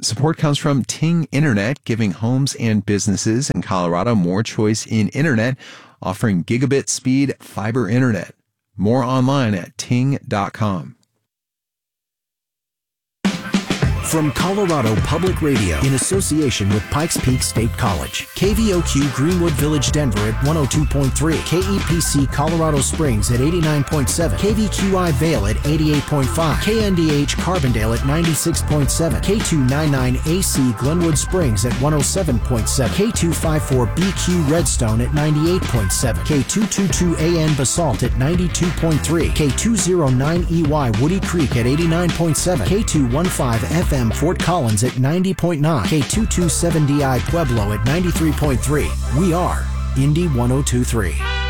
Support comes from Ting Internet, giving homes and businesses in Colorado more choice in internet, offering gigabit speed fiber internet. More online at ting.com. From Colorado Public Radio in association with Pikes Peak State College, KVOQ Greenwood Village Denver at 102.3, KEPC Colorado Springs at 89.7, KVQI Vail at 88.5, KNDH Carbondale at 96.7, K299AC Glenwood Springs at 107.7, K254BQ Redstone at 98.7, K222AN Basalt at 92.3, K209EY Woody Creek at 89.7, K215FM Fort Collins at 90.9, K227DI Pueblo at 93.3. We are Indy 102.3.